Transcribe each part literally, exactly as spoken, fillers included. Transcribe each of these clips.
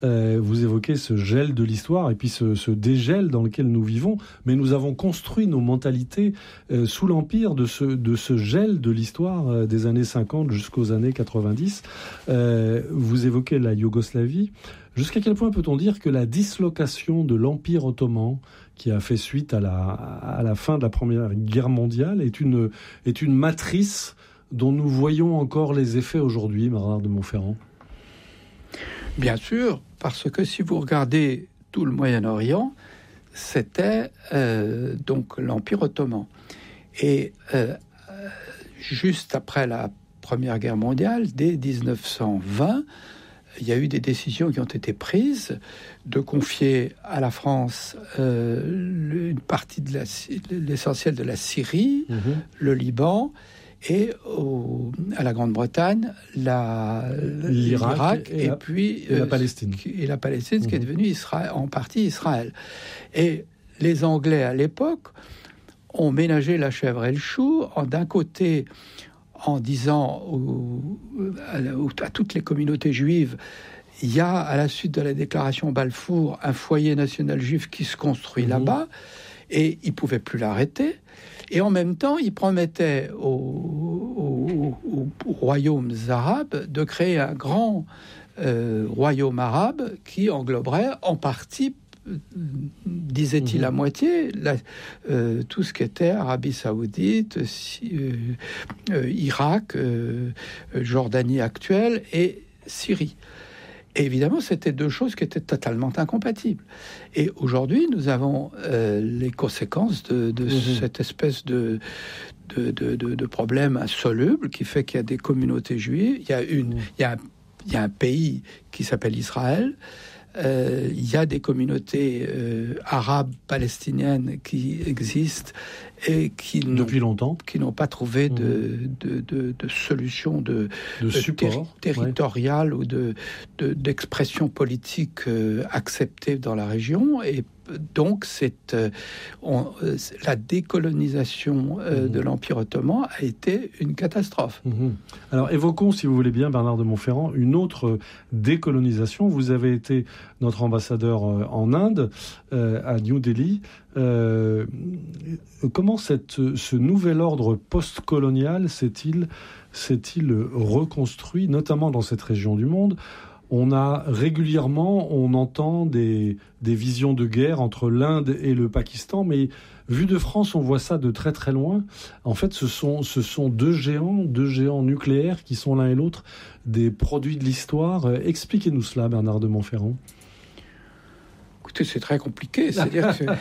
Euh, vous évoquez ce gel de l'histoire et puis ce, ce dégel dans lequel nous vivons, mais nous avons construit nos mentalités euh, sous l'empire de ce, de ce gel de l'histoire euh, des années cinquante jusqu'aux années quatre-vingt-dix. Euh, vous évoquez la Yougoslavie. Jusqu'à quel point peut-on dire que la dislocation de l'Empire ottoman, qui a fait suite à la, à la fin de la Première Guerre mondiale, est une, est une matrice dont nous voyons encore les effets aujourd'hui, Bernard de Montferrand? Bien sûr, parce que si vous regardez tout le Moyen-Orient, c'était euh, donc l'Empire ottoman. Et euh, juste après la Première Guerre mondiale, dès dix-neuf cent vingt, il y a eu des décisions qui ont été prises de confier à la France euh, une partie de la, l'essentiel de la Syrie, mmh. le Liban, et au, à la Grande-Bretagne, la, l'Irak, l'Irak et, et la, puis et la Palestine, euh, et la Palestine, mmh. ce qui est devenu Israël, en partie Israël. Et les Anglais à l'époque ont ménagé la chèvre et le chou, en, d'un côté en disant aux, à, à toutes les communautés juives, il y a à la suite de la déclaration Balfour un foyer national juif qui se construit mmh. là-bas, et ils ne pouvaient plus l'arrêter. Et en même temps, il promettait aux, aux, aux, aux royaumes arabes de créer un grand euh, royaume arabe qui engloberait en partie, disait-il mmh. à moitié, la, euh, tout ce qui était Arabie Saoudite, si, euh, euh, Irak, euh, Jordanie actuelle et Syrie. Et évidemment, c'était deux choses qui étaient totalement incompatibles. Et aujourd'hui, nous avons euh, les conséquences de, de mmh. cette espèce de, de, de, de, de problème insoluble qui fait qu'il y a des communautés juives. Il y a, une, mmh. il y a, un, il y a un pays qui s'appelle Israël. Euh, il y a des communautés euh, arabes palestiniennes qui existent et qui depuis n'ont, longtemps qui n'ont pas trouvé mmh. de, de, de, de solution de, de, de support terri- territoriale ouais. ou de, de, d'expression politique euh, acceptée dans la région. Et donc, c'est, euh, on, euh, la décolonisation euh, mmh. de l'Empire ottoman a été une catastrophe. Mmh. Alors, évoquons, si vous voulez bien, Bernard de Montferrand, une autre décolonisation. Vous avez été notre ambassadeur euh, en Inde, euh, à New Delhi. Euh, comment cette, ce nouvel ordre post-colonial s'est-il, s'est-il reconstruit, notamment dans cette région du monde? On a régulièrement, on entend des, des visions de guerre entre l'Inde et le Pakistan, mais vu de France, on voit ça de très très loin. En fait, ce sont, ce sont deux géants, deux géants nucléaires qui sont l'un et l'autre des produits de l'histoire. Expliquez-nous cela, Bernard de Montferrand. Écoutez, c'est très compliqué. C'est-à-dire que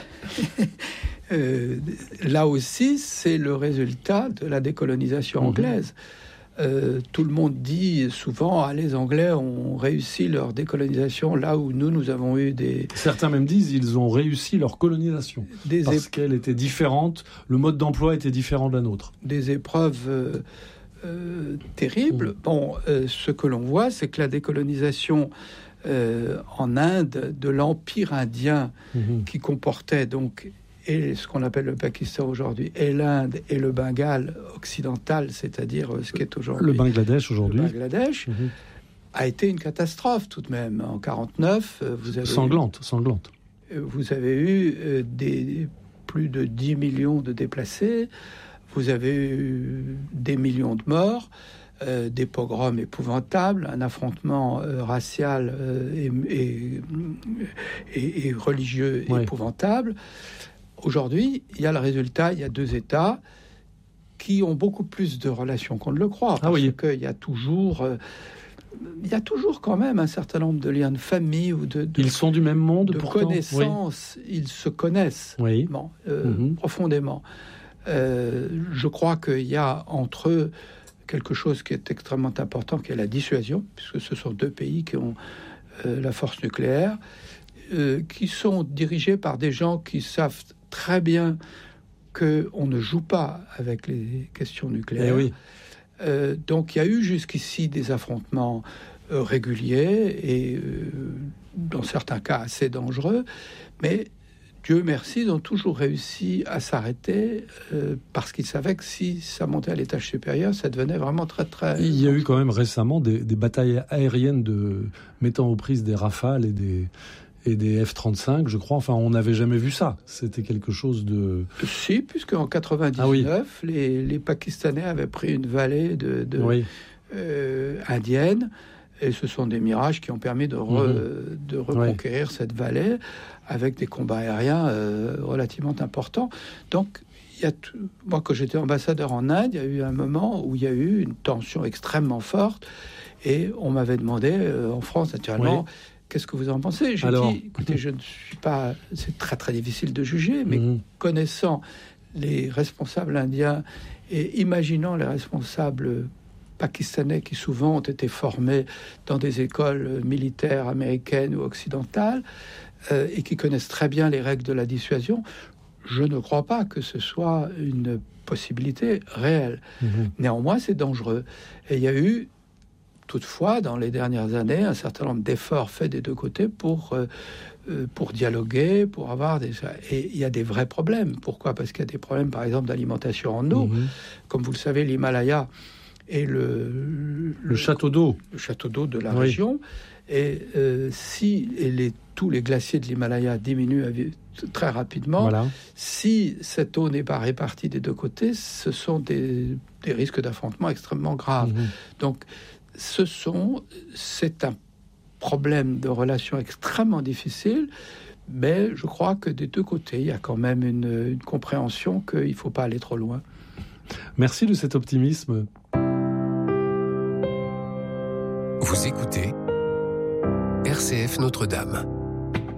euh, là aussi, c'est le résultat de la décolonisation anglaise. Mmh. Euh, tout le monde dit souvent ah, les Anglais ont réussi leur décolonisation là où nous, nous avons eu des... Certains même disent ils ont réussi leur colonisation des parce ép... qu'elle était différente, le mode d'emploi était différent de la nôtre. Des épreuves euh, euh, terribles. Mmh. Bon, euh, ce que l'on voit, c'est que la décolonisation euh, en Inde de l'Empire indien mmh. qui comportait donc... et ce qu'on appelle le Pakistan aujourd'hui, et l'Inde et le Bengale occidental, c'est-à-dire ce qui est aujourd'hui... Le Bangladesh aujourd'hui. Le Bangladesh mmh. a été une catastrophe tout de même. En quarante-neuf, vous avez... Sanglante, eu, sanglante. Vous avez eu euh, des, plus de dix millions de déplacés, vous avez eu des millions de morts, euh, des pogroms épouvantables, un affrontement euh, racial euh, et, et, et, et religieux ouais. épouvantable. Aujourd'hui, il y a le résultat, il y a deux États qui ont beaucoup plus de relations qu'on ne le croit, parce ah oui. qu'il y a toujours, euh, il y a toujours quand même un certain nombre de liens de famille ou de, de ils sont du même monde, de pourtant. connaissances, oui. Ils se connaissent oui. bon, euh, mm-hmm. profondément. Euh, je crois qu'il y a entre eux quelque chose qui est extrêmement important, qui est la dissuasion, puisque ce sont deux pays qui ont euh, la force nucléaire, euh, qui sont dirigés par des gens qui savent très bien qu'on ne joue pas avec les questions nucléaires. Eh oui. Euh, donc il y a eu jusqu'ici des affrontements euh, réguliers et euh, dans certains cas assez dangereux, mais Dieu merci, ils ont toujours réussi à s'arrêter euh, parce qu'ils savaient que si ça montait à l'étage supérieur, ça devenait vraiment très très... Il y a eu quand même récemment des, des batailles aériennes de, mettant aux prises des Rafales et des, et des F trente-cinq, je crois. Enfin, on n'avait jamais vu ça. C'était quelque chose de... Si, puisqu'en quatre-vingt-dix-neuf, ah oui. les, les Pakistanais avaient pris une vallée de, de, oui. euh, indienne. Et ce sont des mirages qui ont permis de, re, mmh. de reconquérir oui. cette vallée avec des combats aériens euh, relativement importants. Donc, il y a tout... moi, quand j'étais ambassadeur en Inde, il y a eu un moment où il y a eu une tension extrêmement forte. Et on m'avait demandé, euh, en France, naturellement, oui. qu'est-ce que vous en pensez ? J'ai Alors... dit, écoutez, je ne suis pas... C'est très, très difficile de juger, mais mmh. connaissant les responsables indiens et imaginant les responsables pakistanais qui souvent ont été formés dans des écoles militaires américaines ou occidentales euh, et qui connaissent très bien les règles de la dissuasion, je ne crois pas que ce soit une possibilité réelle. Mmh. Néanmoins, c'est dangereux. Et il y a eu, toutefois, dans les dernières années, un certain nombre d'efforts faits des deux côtés pour, euh, pour dialoguer, pour avoir des... Et il y a des vrais problèmes. Pourquoi ? Parce qu'il y a des problèmes, par exemple, d'alimentation en eau. Mmh. Comme vous le savez, l'Himalaya et le, le, le château d'eau, le château d'eau de la oui. région. Et euh, si et les, tous les glaciers de l'Himalaya diminuent très rapidement, voilà. si cette eau n'est pas répartie des deux côtés, ce sont des, des risques d'affrontement extrêmement graves. Mmh. Donc, ce sont, c'est un problème de relations extrêmement difficile, mais je crois que des deux côtés, il y a quand même une, une compréhension qu'il ne faut pas aller trop loin. Merci de cet optimisme. Vous écoutez R C F Notre-Dame.